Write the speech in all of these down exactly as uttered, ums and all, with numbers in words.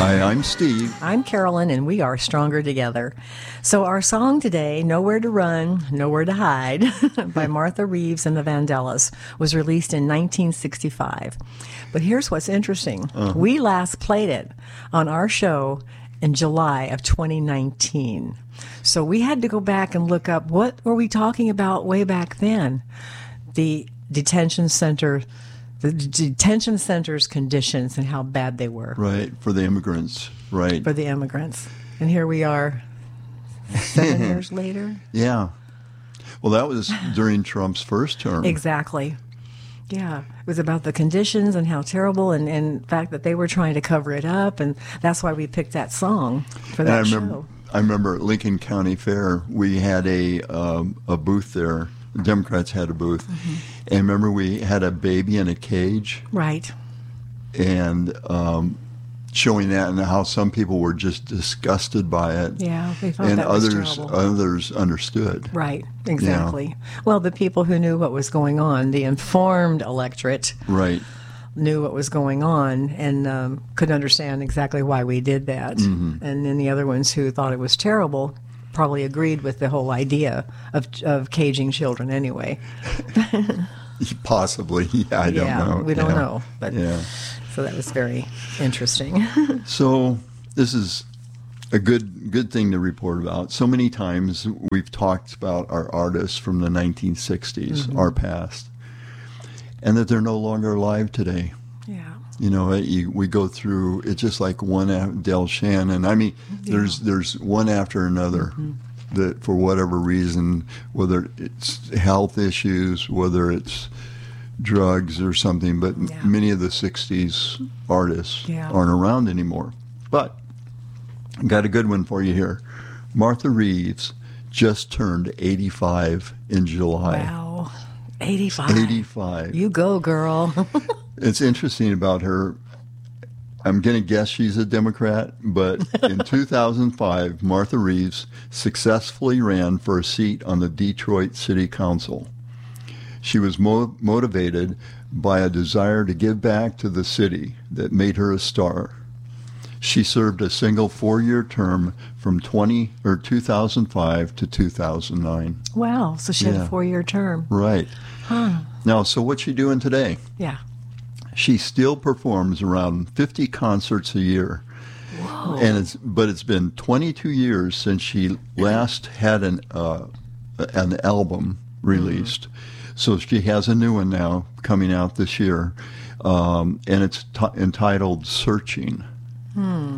Hi, I'm Steve. I'm Carolyn, and we are stronger together. So our song today, Nowhere to Run, Nowhere to Hide, by Martha Reeves and the Vandellas, was released in nineteen sixty-five. But here's what's interesting. Uh-huh. We last played it on our show in July of twenty nineteen. So we had to go back and look up, what were we talking about way back then? The detention center The detention center's conditions and how bad they were. Right, for the immigrants, right. For the immigrants. And here we are seven years later. Yeah. Well, that was during Trump's first term. Exactly. Yeah. It was about the conditions and how terrible, and, and the fact that they were trying to cover it up, and that's why we picked that song for that and I show. remember, I remember at Lincoln County Fair, we had a, um, a booth there. The Democrats had a booth. Mm-hmm. And remember, we had a baby in a cage? Right. And um, showing that and how some people were just disgusted by it. Yeah, they thought and that was others, terrible. others understood. Right, exactly. Yeah. Well, the people who knew what was going on, the informed electorate, right, knew what was going on and um, could understand exactly why we did that. Mm-hmm. And then the other ones who thought it was terrible probably agreed with the whole idea of of caging children anyway. Possibly, yeah, I don't yeah, know. We don't yeah. know, but yeah. So that was very interesting. So this is a good good thing to report about. So many times we've talked about our artists from the nineteen sixties, mm-hmm. our past, and that they're no longer alive today. Yeah. You know, it, you, we go through, it's just like one after Del Shannon. I mean, yeah. there's there's one after another mm-hmm. that for whatever reason, whether it's health issues, whether it's drugs or something, but yeah. many of the sixties artists yeah. aren't around anymore. But I've got a good one for you here. Martha Reeves just turned eighty-five in July. Wow. eighty-five. eighty-five. You go, girl. It's interesting about her. I'm going to guess she's a Democrat, but in two thousand five, Martha Reeves successfully ran for a seat on the Detroit City Council. She was mo- motivated by a desire to give back to the city that made her a star. She served a single four-year term from twenty or two thousand five to two thousand nine. Wow, so she yeah. had a four-year term. Right. Huh. Now, so what's she doing today? Yeah. She still performs around fifty concerts a year. Whoa. And it's but it's been twenty-two years since she last had an uh, an album released. Mm. So she has a new one now coming out this year, um, and it's t- entitled "Searching." Hmm.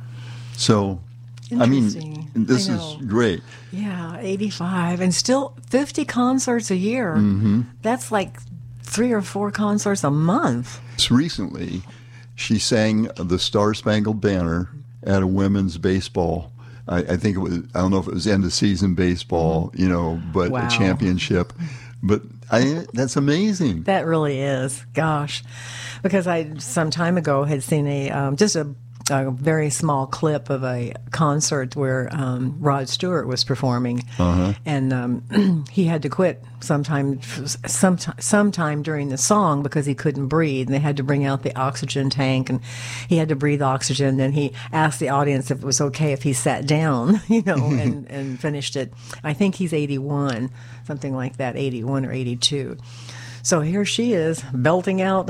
So, I mean, this I is great. Yeah, eighty-five, and still fifty concerts a year. Mm-hmm. That's like three or four concerts a month. Recently, she sang the Star Spangled Banner at a women's baseball. I, I think it was, I don't know if it was end of season baseball, you know, but wow. a championship. But I, that's amazing. That really is. Gosh. Because I, some time ago, had seen a, um, just a, a very small clip of a concert where um, Rod Stewart was performing, uh-huh. and um, he had to quit sometime, sometime, sometime during the song because he couldn't breathe, and they had to bring out the oxygen tank, and he had to breathe oxygen. Then he asked the audience if it was okay if he sat down, you know, and, and finished it. I think he's eighty-one, something like that, eighty-one or eighty-two. So here she is belting out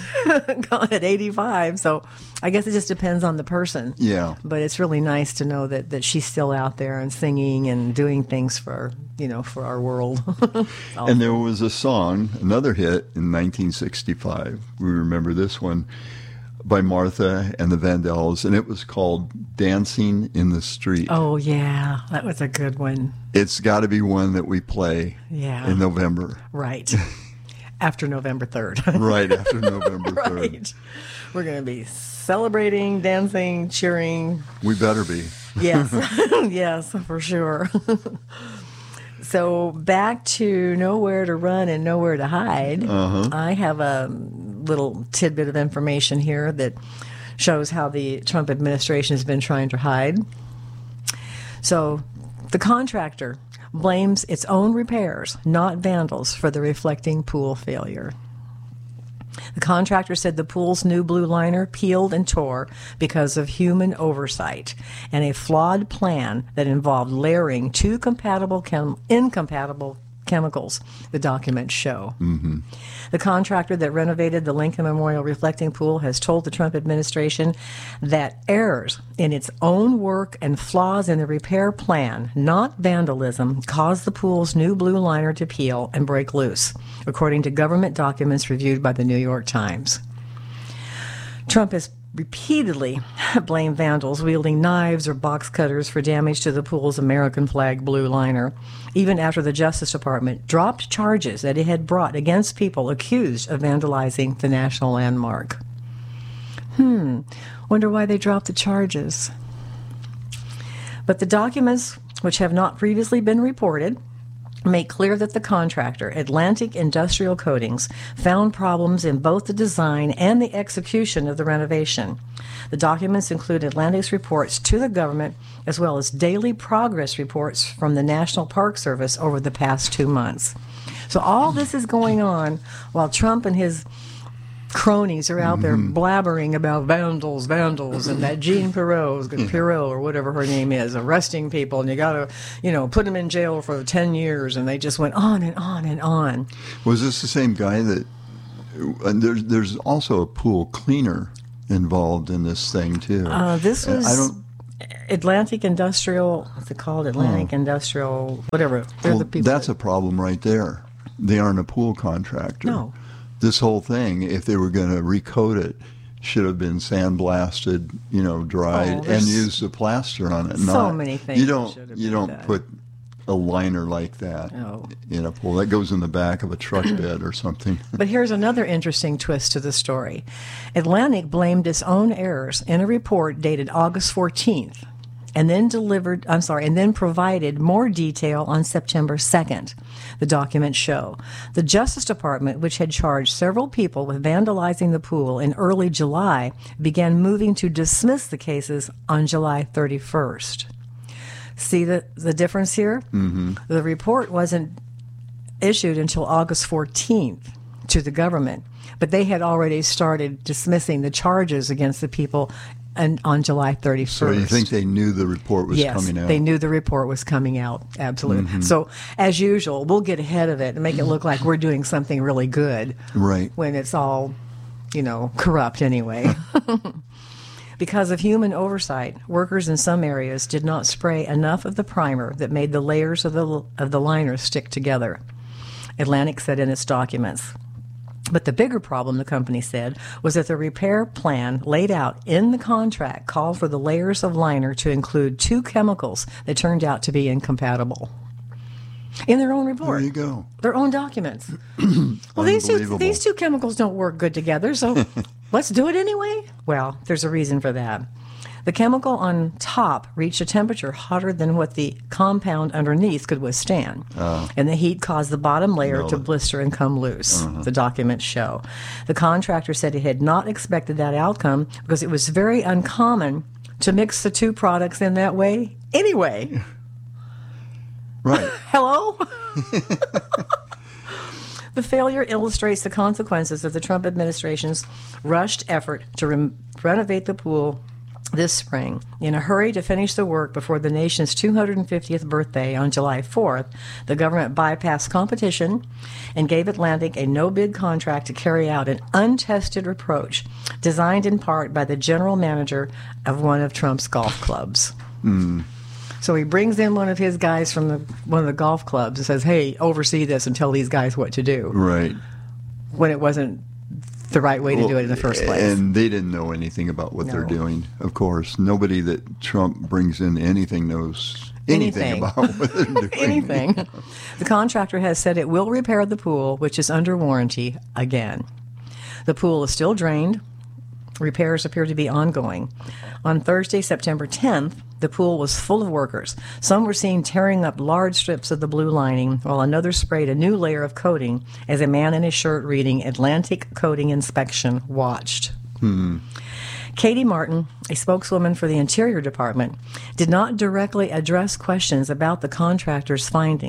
at eighty-five. So I guess it just depends on the person. Yeah. But it's really nice to know that, that she's still out there and singing and doing things for, you know, for our world. And there was a song, another hit in nineteen sixty-five. We remember this one by Martha and the Vandellas, and it was called "Dancing in the Street." Oh, yeah. That was a good one. It's got to be one that we play yeah. in November. Right. After November third. Right, after November third. Right. We're going to be celebrating, dancing, cheering. We better be. Yes, yes, for sure. So back to Nowhere to Run and Nowhere to Hide. Uh-huh. I have a little tidbit of information here that shows how the Trump administration has been trying to hide. So the contractor blames its own repairs, not vandals, for the reflecting pool failure. The contractor said the pool's new blue liner peeled and tore because of human oversight and a flawed plan that involved layering two compatible chem- incompatible chemicals, the documents show. Mm-hmm. The contractor that renovated the Lincoln Memorial Reflecting Pool has told the Trump administration that errors in its own work and flaws in the repair plan, not vandalism, caused the pool's new blue liner to peel and break loose, according to government documents reviewed by the New York Times. Trump has repeatedly blamed vandals wielding knives or box cutters for damage to the pool's American flag blue liner, even after the Justice Department dropped charges that it had brought against people accused of vandalizing the national landmark. Hmm, wonder why they dropped the charges. But the documents, which have not previously been reported, make clear that the contractor, Atlantic Industrial Coatings, found problems in both the design and the execution of the renovation. The documents include Atlantic's reports to the government, as well as daily progress reports from the National Park Service over the past two months. So all this is going on while Trump and his cronies are out there Mm-hmm. blabbering about vandals, vandals, and that Jean Perot, Perot or whatever her name is, arresting people, and you got to, you know, put them in jail for ten years, and they just went on and on and on. Was this the same guy that? And there's there's also a pool cleaner involved in this thing too. Uh, this And was I don't. Atlantic Industrial. What's it called? Atlantic Oh. Industrial. Whatever. They're Well, the people. that's that, a problem right there. They aren't a pool contractor. No. This whole thing, if they were going to recoat it, should have been sandblasted, you know, dried, Oh, and there's use the plaster on it. so not, many things You that don't. should have You been don't done. put a liner like that No. in a pool. That goes in the back of a truck bed or something. But here's another interesting twist to the story. Atlantic blamed its own errors in a report dated August fourteenth, and then delivered, I'm sorry, and then provided more detail on September second, the documents show. The Justice Department, which had charged several people with vandalizing the pool in early July, began moving to dismiss the cases on July thirty-first. See the, the difference here? Mm-hmm. The report wasn't issued until August fourteenth to the government, but they had already started dismissing the charges against the people and on July thirty-first. So you think they knew the report was yes, coming out? they knew the report was coming out. Absolutely. Mm-hmm. So, as usual, we'll get ahead of it and make it look like we're doing something really good Right. when it's all, you know, corrupt anyway. Because of human oversight, workers in some areas did not spray enough of the primer that made the layers of the of the liner stick together, Atlantic said in its documents. But the bigger problem, the company said, was that the repair plan laid out in the contract called for the layers of liner to include two chemicals that turned out to be incompatible. In their own report. There you go. Their own documents. Well, these two, Unbelievable. these two chemicals don't work good together, so let's do it anyway? Well, there's a reason for that. The chemical on top reached a temperature hotter than what the compound underneath could withstand. Oh. And the heat caused the bottom layer No. to blister and come loose, Uh-huh. the documents show. The contractor said it had not expected that outcome because it was very uncommon to mix the two products in that way anyway. Right. Hello? The failure illustrates the consequences of the Trump administration's rushed effort to re- renovate the pool this spring. In a hurry to finish the work before the nation's two hundred fiftieth birthday on July fourth, the government bypassed competition and gave Atlantic a no-bid contract to carry out an untested approach designed in part by the general manager of one of Trump's golf clubs. Mm. So he brings in one of his guys from the, one of the golf clubs and says, hey, oversee this and tell these guys what to do, Right. when it wasn't the right way to do it in the first place. And they didn't know anything about what they're No. doing, of course. Nobody that Trump brings in anything knows anything, Anything. about what they're doing. Anything. The contractor has said it will repair the pool, which is under warranty again. The pool is still drained. Repairs appear to be ongoing. On Thursday, September tenth, the pool was full of workers. Some were seen tearing up large strips of the blue lining, while another sprayed a new layer of coating as a man in a shirt reading Atlantic Coating Inspection watched. Hmm. Katie Martin, a spokeswoman for the Interior Department, did not directly address questions about the contractor's findings,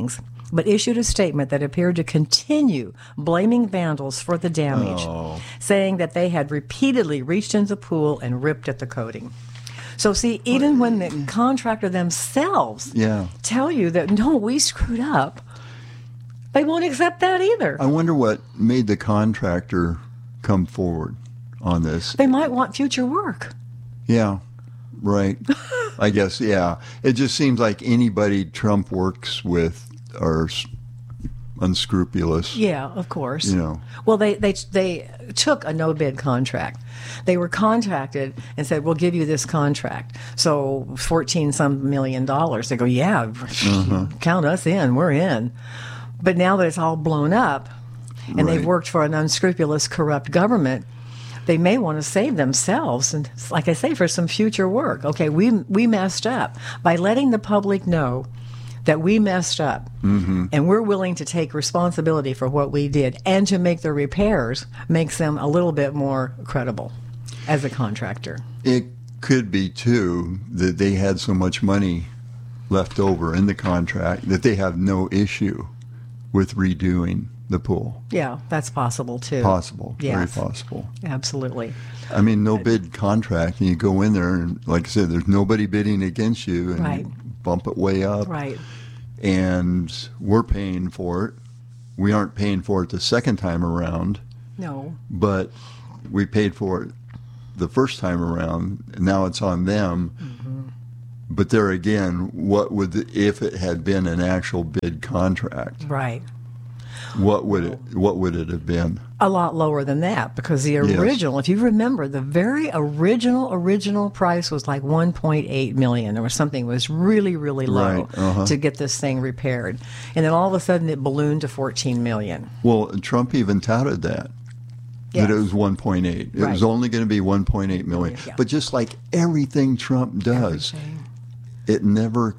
but issued a statement that appeared to continue blaming vandals for the damage, Oh. saying that they had repeatedly reached into the pool and ripped at the coating. So, see, even when the contractor themselves Yeah. tell you that, no, we screwed up, they won't accept that either. I wonder what made the contractor come forward on this. They might want future work. Yeah, right. I guess, yeah. It just seems like anybody Trump works with are s- unscrupulous. Yeah, of course. You know. Well, they, they, they took a no-bid contract. They were contacted and said, we'll give you this contract. So fourteen some million dollars. They go, yeah, count us in. We're in. But now that it's all blown up and they've Right. worked for an unscrupulous, corrupt government, they may want to save themselves. And like I say, for some future work. Okay, we, we messed up. By letting the public know that we messed up and we're willing to take responsibility for what we did and to make the repairs makes them a little bit more credible as a contractor. It could be, too, that they had so much money left over in the contract that they have no issue with redoing the pool. Yeah, that's possible too. Possible. Yes. Very possible. Absolutely. I mean, no bid contract, and you go in there, and like I said, there's nobody bidding against you, and Right. you bump it way up. Right. And we're paying for it. We aren't paying for it the second time around, No. but we paid for it the first time around, and now it's on them. Mm-hmm. But there again, what would the, if it had been an actual bid contract? Right. What would it what would it have been? A lot lower than that because the original, if you remember, the very original original price was like one point eight million or something. It was really really low Right, uh-huh. to get this thing repaired, and then all of a sudden it ballooned to fourteen million. Well, Trump even touted that. Yes. That it was one point eight. It Right. was only going to be one point eight million. Yeah. But just like everything Trump does, Everything. it never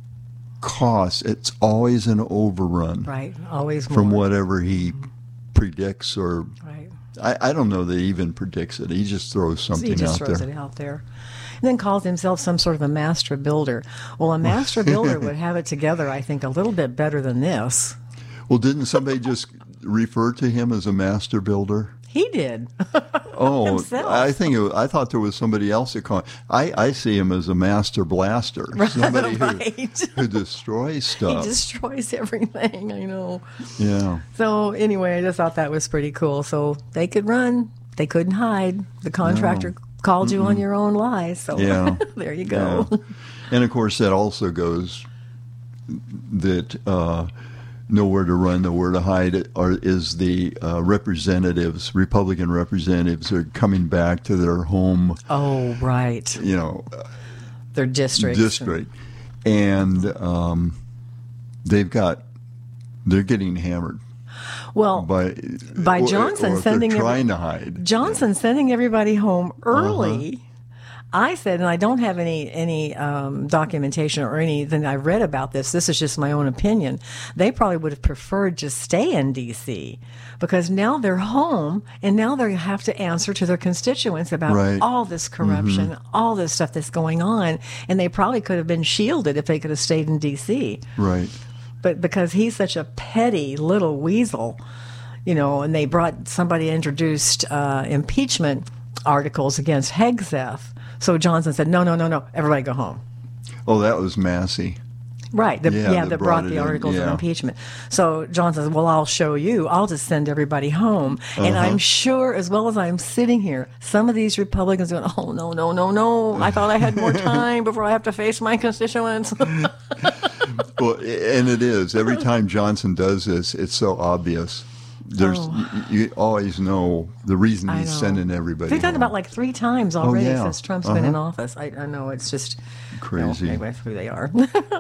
costs. It's always an overrun Right. Always more. from whatever he predicts, or Right. I, I don't know that he even predicts it. He just throws something He just out throws there. it out there. And then calls himself some sort of a master builder. Well, a master builder would have it together, I think, a little bit better than this. Well, didn't somebody just refer to him as a master builder? He did. Oh, Himself. I think it, I thought there was somebody else that called. I, I see him as a master blaster, somebody Right. who, who destroys He stuff. destroys everything, I know. Yeah, So anyway, I just thought that was pretty cool. So they could run, they couldn't hide. The contractor called you on your own lies. So Yeah. there you go. yeah. And of course that also goes that uh, nowhere to run, nowhere to hide are, is the uh, representatives, Republican representatives, are coming back to their home, Oh, right. you know, Their districts. district, and um, they've got they're getting hammered Well, by By or- Johnson or if sending they're every- trying to hide. Johnson sending everybody home early. Uh-huh. I said, and I don't have any any um, documentation or anything I read about this. This is just my own opinion. They probably would have preferred to stay in D C because now they're home and now they have to answer to their constituents about Right. all this corruption, Mm-hmm. all this stuff that's going on, and they probably could have been shielded if they could have stayed in D C. Right. But because he's such a petty little weasel, you know, and they brought somebody introduced uh, impeachment articles against Hegseth. So Johnson said, no, no, no, no, everybody go home. Oh, that was Massey. Right. The, Yeah, yeah, that that brought brought it the in, articles of yeah. impeachment. So Johnson said, well, I'll show you. I'll just send everybody home. And Uh-huh. I'm sure, as well as I'm sitting here, some of these Republicans are going, oh, no, no, no, no. I thought I had more time before I have to face my constituents. Well, and it is. Every time Johnson does this, it's so obvious. There's Oh. you, you always know the reason I he's know. sending everybody. They've done home. about like three times already yeah. since Trump's been in Uh-huh. office. I, I know it's just Crazy. You know, anyway, who they are.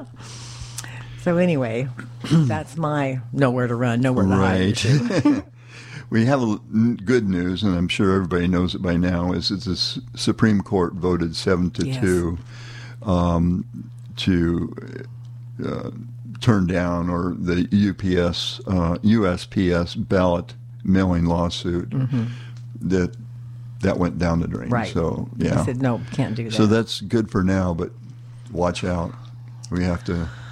So anyway, that's my nowhere to run, nowhere to hide. Right. issue. We have a, n- good news, and I'm sure everybody knows it by now. Is that the S- Supreme Court voted seven to Yes. two um, to uh, turn down or the U P S uh, U S P S ballot mailing lawsuit that that went down the drain. Mm-hmm. Right. So They yeah. said no, can't do that. So that's good for now, but watch out. We have to.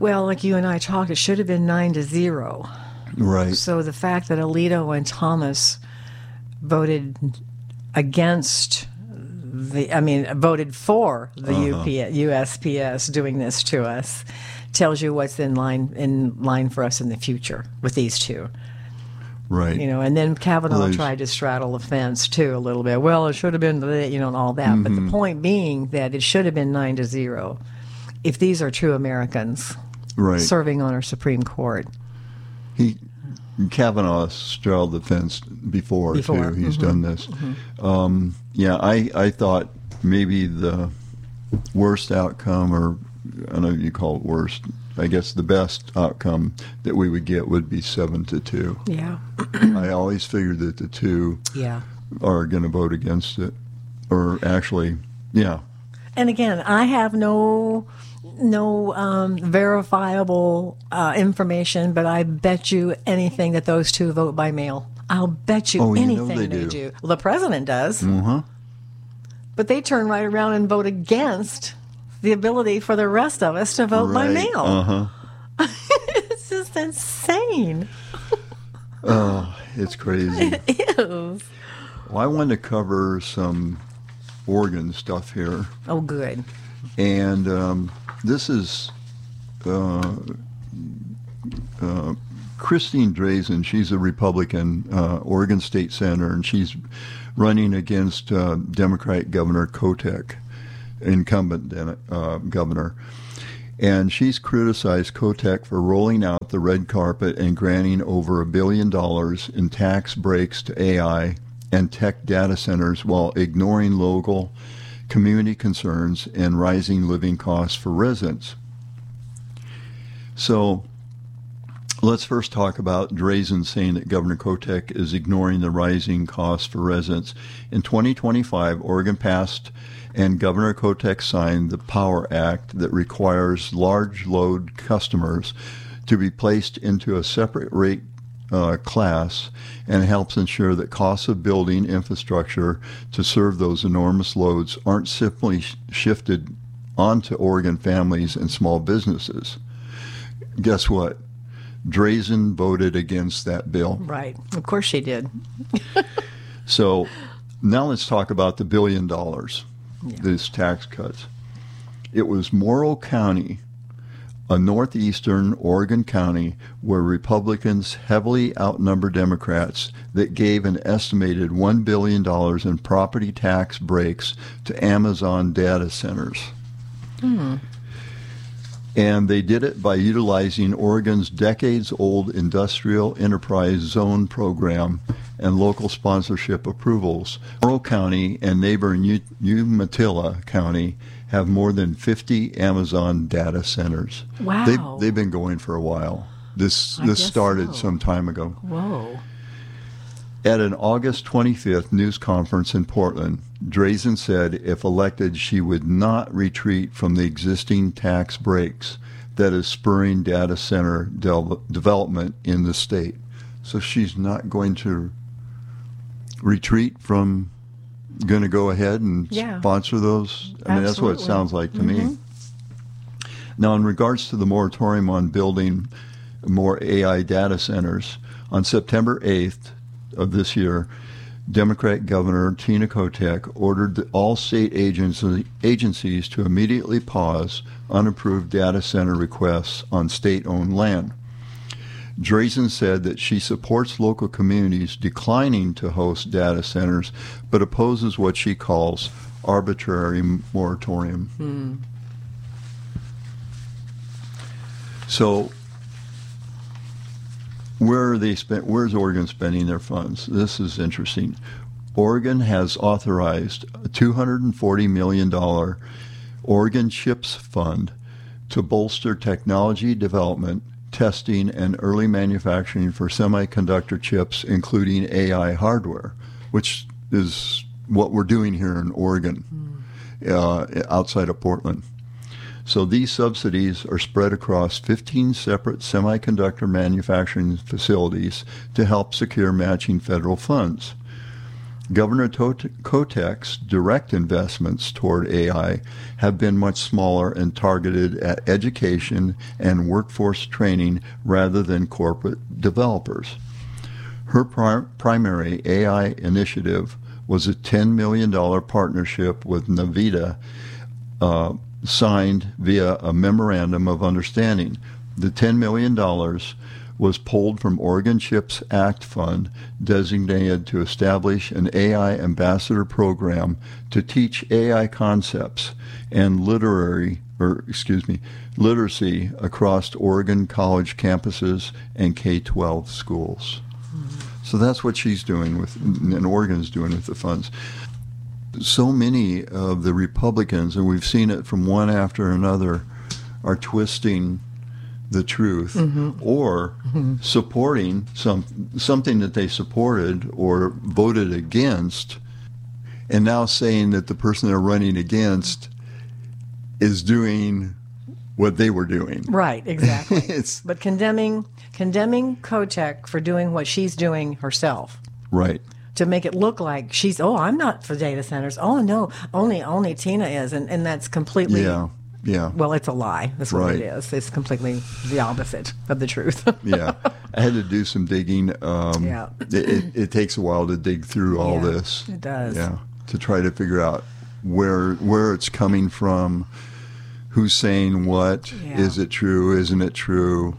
Well, like you and I talked, it should have been nine to zero. Right. So the fact that Alito and Thomas voted against the, I mean, voted for the Uh-huh. U P, U S P S doing this to us, tells you what's in line in line for us in the future with these two. Right. You know, and then Kavanaugh Well, there's- tried to straddle the fence too a little bit. Well, it should have been, the- you know, and all that. But Mm-hmm. the point being that it should have been nine to zero if these are true Americans Right. serving on our Supreme Court. He Kavanaugh straddled the fence before, Before, too. He's mhm, done this. Um, yeah, I, I thought maybe the worst outcome, or I don't know if you call it worst, I guess the best outcome that we would get would be seven to two. Yeah. I always figured that the two Yeah. are going to vote against it, or actually, yeah. And again, I have no no um, verifiable uh, information, but I bet you anything that those two vote by mail. I'll bet you Oh, you know anything they they do. do. Well, the president does, Uh-huh. but they turn right around and vote against the ability for the rest of us to vote by Right. mail. Uh-huh. It's just insane. Oh, it's crazy. It is. Well, I wanted to cover some Oregon stuff here. Oh, good. And um, this is uh, uh, Christine Drazen. She's a Republican, uh, Oregon State Senator, and she's running against uh, Democrat Governor Kotek, incumbent uh, governor. And she's criticized Kotek for rolling out the red carpet and granting over a billion dollars in tax breaks to A I and tech data centers while ignoring local community concerns and rising living costs for residents. So let's first talk about Drazen saying that Governor Kotek is ignoring the rising costs for residents. In twenty twenty-five, Oregon passed and Governor Kotek signed the POWER Act that requires large load customers to be placed into a separate rate Uh, class and helps ensure that costs of building infrastructure to serve those enormous loads aren't simply sh- shifted onto Oregon families and small businesses. Guess what? Drazen voted against that bill. Right. Of course she did. So now let's talk about the billion dollars, Yeah. these tax cuts. It was Morrow County, a northeastern Oregon county where Republicans heavily outnumber Democrats, that gave an estimated one billion dollars in property tax breaks to Amazon data centers. Hmm. And they did it by utilizing Oregon's decades-old Industrial Enterprise Zone program and local sponsorship approvals. Morrow County and neighboring U- Umatilla County have more than fifty Amazon data centers. Wow. They've, they've been going for a while. This I this guess started so. some time ago. Whoa. At an August twenty-fifth news conference in Portland, Drazen said if elected, she would not retreat from the existing tax breaks that is spurring data center del- development in the state. So she's not going to retreat from going to go ahead and Yeah. sponsor those. I mean, that's what it Absolutely. sounds like to me. Now, in regards to the moratorium on building more A I data centers, on September eighth of this year, Democrat Governor Tina Kotek ordered the- all state agency, agencies to immediately pause unapproved data center requests on state-owned land. Drazen said that she supports local communities declining to host data centers, but opposes what she calls arbitrary moratorium. Hmm. So, where are they spent? Where's Oregon spending their funds? This is interesting. Oregon has authorized a two hundred forty million dollars Oregon CHIPS Fund to bolster technology development, testing, and early manufacturing for semiconductor chips, including A I hardware, which is what we're doing here in Oregon, uh, outside of Portland. So these subsidies are spread across fifteen separate semiconductor manufacturing facilities to help secure matching federal funds. Governor Kotek's direct investments toward A I have been much smaller and targeted at education and workforce training rather than corporate developers. Her pri- primary A I initiative was a ten million dollars partnership with Nvidia, uh, signed via a memorandum of understanding. The ten million dollars was pulled from Oregon CHIPS Act fund designated to establish an A I ambassador program to teach A I concepts and literary or excuse me literacy across Oregon college campuses and K twelve schools. Mm-hmm. So that's what she's doing with, and Oregon's doing with the funds. So many of the Republicans, and we've seen it from one after another, are twisting the truth, mm-hmm. or mm-hmm. supporting some something that they supported or voted against, and now saying that the person they're running against is doing what they were doing. Right, exactly. It's, but condemning condemning Kotek for doing what she's doing herself. Right. To make it look like she's, oh, I'm not for data centers. Oh, no, only only Tina is. And, and that's completely... Yeah. Yeah. Well, it's a lie. That's what Right. it is. It's completely the opposite of the truth. Yeah. I had to do some digging. Um, Yeah. it, it, it takes a while to dig through all Yeah, this. it does. Yeah. To try to figure out where where it's coming from, who's saying what, Yeah. is it true, isn't it true?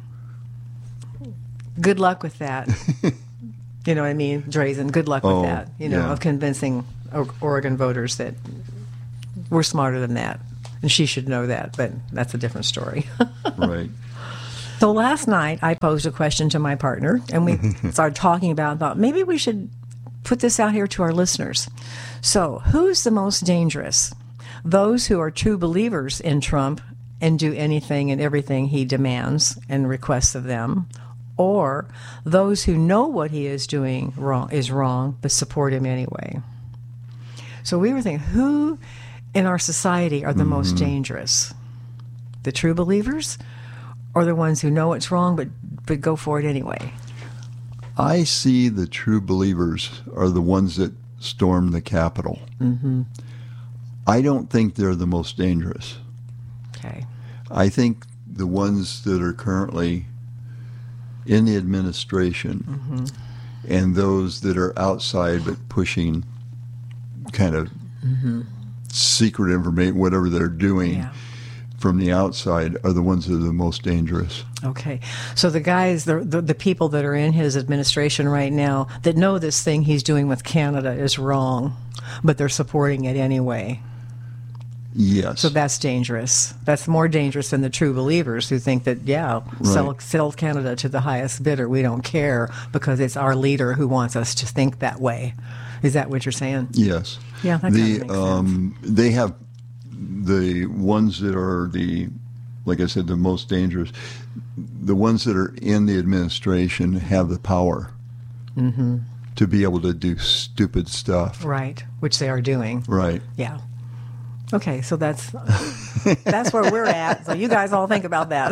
Good luck with that. You know what I mean? Drazen, good luck with Oh, that. You know, yeah. of convincing o- Oregon voters that we're smarter than that. And she should know that, but that's a different story. Right. So last night I posed a question to my partner, and we started talking about, about maybe we should put this out here to our listeners. So who's the most dangerous? Those who are true believers in Trump and do anything and everything he demands and requests of them, or those who know what he is doing wrong is wrong but support him anyway? So we were thinking, who in our society are the mm-hmm. most dangerous? The true believers, or the ones who know it's wrong but but go for it anyway? I see the true believers are the ones that stormed the Capitol. Mm-hmm. I don't think they're the most dangerous. Okay. I think the ones that are currently in the administration mm-hmm. and those that are outside but pushing kind of mm-hmm. secret information, whatever they're doing Yeah. from the outside, are the ones that are the most dangerous. Okay. So the guys, the, the the people that are in his administration right now that know this thing he's doing with Canada is wrong, but they're supporting it anyway. Yes. So that's dangerous. That's more dangerous than the true believers who think that, yeah, sell, Right. sell Canada to the highest bidder. We don't care because it's our leader who wants us to think that way. Is that what you're saying? Yes. Yeah, that the, kinda makes um, They have the ones that are the, like I said, the most dangerous. The ones that are in the administration have the power mm-hmm. to be able to do stupid stuff. Right, which they are doing. Right. Yeah. Okay, so that's that's where we're at. So you guys all think about that.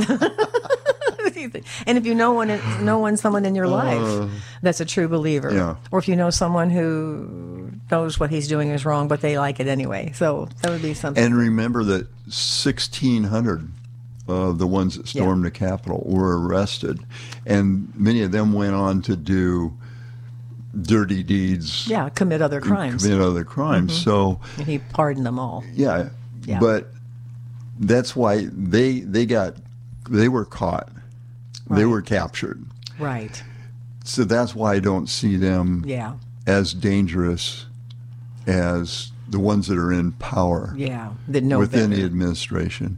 And if you know one, know one someone in your life Uh, that's a true believer, yeah. or if you know someone who knows what he's doing is wrong, but they like it anyway, so that would be something. And remember that sixteen hundred of the ones that stormed Yeah. the Capitol were arrested, and many of them went on to do dirty deeds, Yeah, commit other crimes, commit other crimes. Mm-hmm. So, and he pardoned them all. yeah, Yeah. but that's why they they got they were caught, they Right. were captured. Right. So that's why I don't see them Yeah. as dangerous as the ones that are in power Yeah. That know within better. the administration.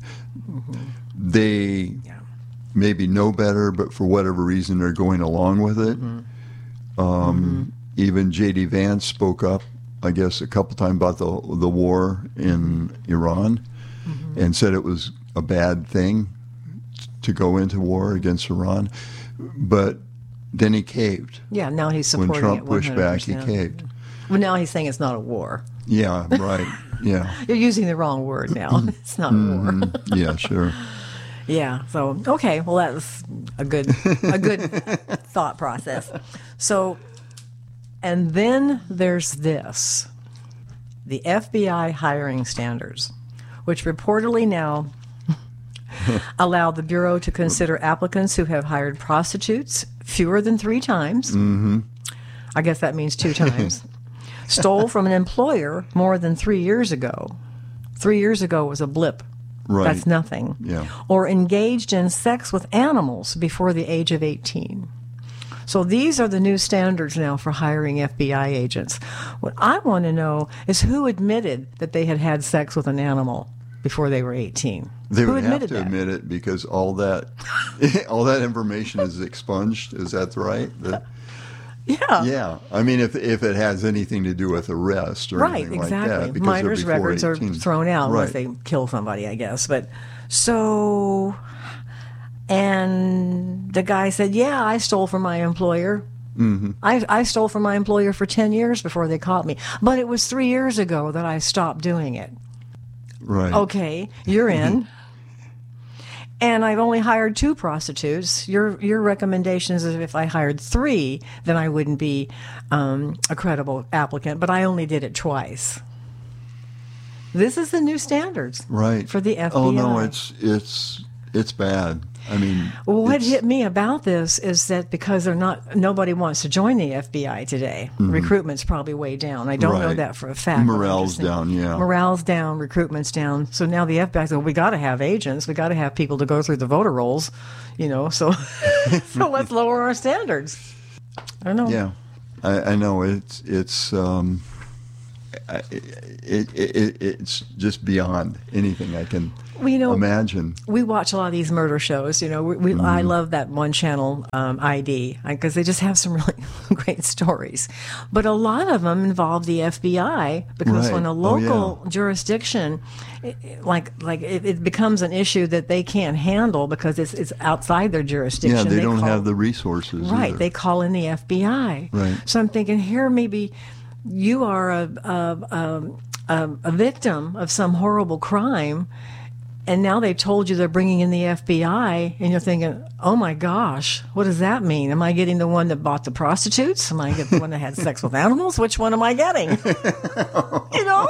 They Yeah. maybe know better, but for whatever reason, they're going along with it. Mm-hmm. Um, even J D Vance spoke up, I guess, a couple times about the the war in Iran, Mm-hmm. and said it was a bad thing to go into war against Iran. But then he caved. Yeah. Now he's When supporting Trump it pushed back, he one hundred percent. caved. Well, now he's saying it's not a war. Yeah, right. Yeah. You're using the wrong word now. It's not a war. Mm, yeah, sure. Yeah. So okay. Well, that was a good a good thought process. So, And then there's this, the F B I hiring standards, which reportedly now allow the Bureau to consider applicants who have hired prostitutes fewer than three times. Mm-hmm. I guess that means two times. Stole from an employer more than three years ago. Three years ago was a blip. Right. That's nothing. Yeah. Or engaged in sex with animals before the age of eighteen. So these are the new standards now for hiring F B I agents. What I want to know is who admitted that they had had sex with an animal before they were eighteen. They who would have admitted to that? admit it because all that, all that information is expunged. Is that right? The, Yeah. yeah. I mean, if if it has anything to do with arrest or Right, anything exactly. like that, because they're Minors' before records eighteen. are thrown out right. unless they kill somebody, I guess. But so, and the guy said, "Yeah, I stole from my employer. Mm-hmm. I I stole from my employer for ten years before they caught me. But it was three years ago that I stopped doing it." Right. Okay, you're in. And I've only hired two prostitutes. Your your recommendation is that if I hired three, then I wouldn't be um, a credible applicant. But I only did it twice. This is the new standards, Right. for the F B I. Oh no, it's it's it's bad. I mean, Well, what it's- hit me about this is that because they're not, nobody wants to join the F B I today. Recruitment's probably way down. I don't know Mm-hmm. Right. that for a fact. but I'm Morale's just saying- down, yeah. Morale's down, recruitment's down. So now the F B I says, well, we got to have agents. We got to have people to go through the voter rolls, you know. So, so let's lower our standards. I don't know. Yeah, I, I know it's it's um, I- it, it, it it's just beyond anything I can Well, you know, imagine. we watch a lot of these murder shows. You know, we, we I love that one channel um, I D because they just have some really great stories. But a lot of them involve the F B I because Right. when a Oh, local yeah. jurisdiction, it, it- like like it, it becomes an issue that they can't handle because it's it's outside their jurisdiction. Yeah, they, don't call- have the resources. Right, either. they call in the F B I. Right. So I'm thinking here maybe you are a a, a, a, a victim of some horrible crime, and now they've told you they're bringing in the F B I, and you're thinking, oh my gosh, what does that mean? Am I getting the one that bought the prostitutes? Am I getting the one that had sex with animals? Which one am I getting? You know?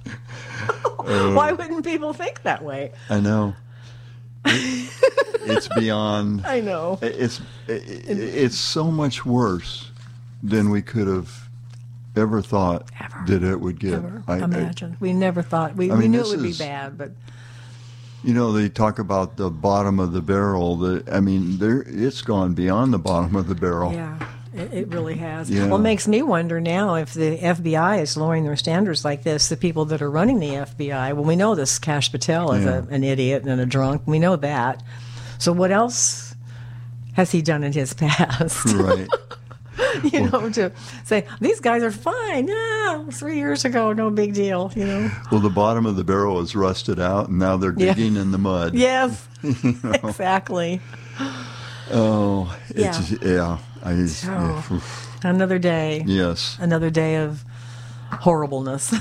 Why wouldn't people think that way? I know. It- it's beyond. I know. It's it, it's so much worse than we could have ever thought Ever. that it would get. Ever I- I- imagine. We never thought. We, I we mean, knew it this would be is- bad, but You know, they talk about the bottom of the barrel. That I mean, there it's gone beyond the bottom of the barrel. yeah, it, it really has. Yeah. Well, it makes me wonder now if the F B I is lowering their standards like this, the people that are running the F B I, well, we know this Kash Patel is Yeah. a, an idiot and a drunk. We know that. So what else has he done in his past? Right. you know, to say, these guys are fine. Yeah, three years ago, no big deal, you know. Well, the bottom of the barrel is rusted out, and now they're Yeah. digging in the mud. Yes, exactly. Oh, Yeah. it's yeah. I, yeah. Oh. Another day. Yes. Another day of horribleness.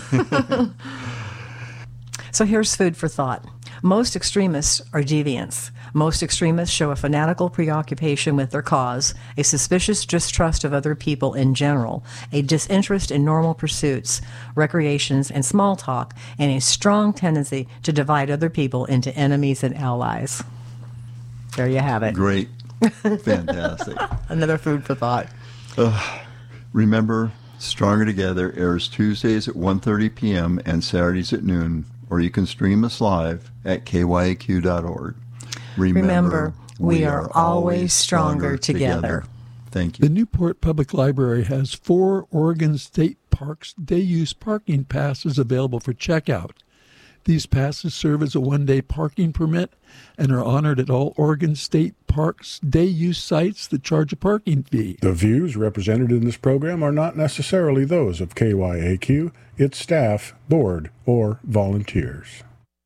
So here's food for thought. Most extremists are deviants. Most extremists show a fanatical preoccupation with their cause, a suspicious distrust of other people in general, a disinterest in normal pursuits, recreations, and small talk, and a strong tendency to divide other people into enemies and allies. There you have it. Great. Fantastic. Another food for thought. Remember, Stronger Together airs Tuesdays at one thirty p.m. and Saturdays at noon, or you can stream us live at K Y A Q dot org. Remember, Remember, we are always stronger together. Thank you. The Newport Public Library has four Oregon State Parks day-use parking passes available for checkout. These passes serve as a one-day parking permit and are honored at all Oregon State Parks day-use sites that charge a parking fee. The views represented in this program are not necessarily those of K Y A Q, its staff, board, or volunteers.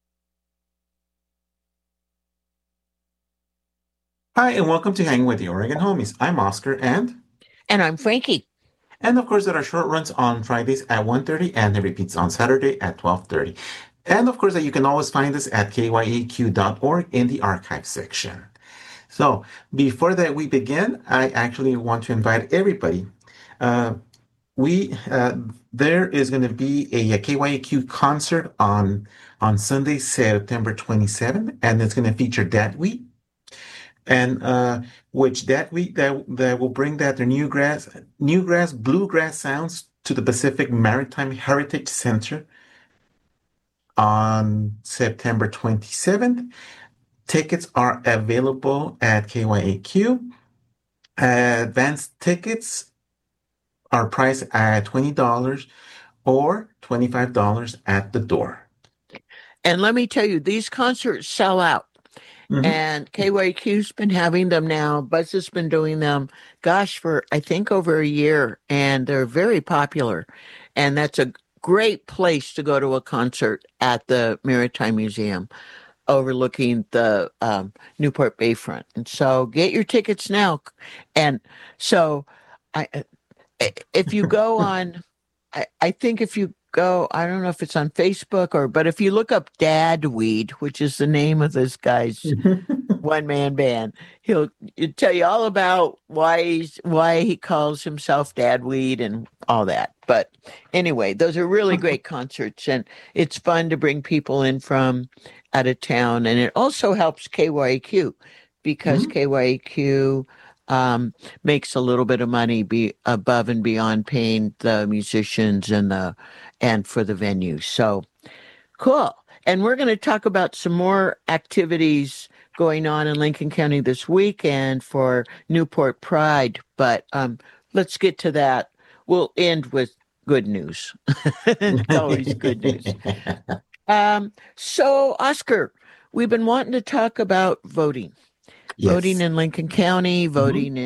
Hi, and welcome to Hanging with the Oregon Homies. I'm Oscar, and And I'm Frankie. and of course there are short runs on Fridays at one thirty, and it repeats on Saturday at twelve thirty. And of course that you can always find us at K Y A Q dot org in the archive section. So before that we begin, I actually want to invite everybody uh, we uh, there is going to be a, a K Y A Q concert on on Sunday, September twenty-seventh, and it's going to feature Dead Wheat, and uh, which Dead Wheat that that will bring that their newgrass newgrass bluegrass sounds to the Pacific Maritime Heritage Center on September twenty-seventh. Tickets are available at K Y A Q. Uh, advanced tickets are priced at twenty dollars or twenty-five dollars at the door. And let me tell you, these concerts sell out. Mm-hmm. And K Y A Q's been having them now. Buzz has been doing them, gosh, for I think over a year. And they're very popular. And that's a great place to go to a concert at the Maritime Museum, overlooking the um, Newport Bayfront. And so get your tickets now. And so I, if you go on, I, I think if you go, I don't know if it's on Facebook or, but if you look up Dad Weed, which is the name of this guy's one man band, he'll, he'll tell you all about why he's, why he calls himself Dad Weed and all that. But anyway, those are really great concerts, and it's fun to bring people in from out of town. And it also helps K Y A Q because mm-hmm. K Y A Q um, makes a little bit of money be above and beyond paying the musicians and the, and for the venue. So cool. And we're going to talk about some more activities going on in Lincoln County this weekend for Newport Pride. But um, let's get to that. We'll end with good news. It's always good news. Um, so, Oscar, we've been wanting to talk about voting. Yes. Voting in Lincoln County, voting mm-hmm. in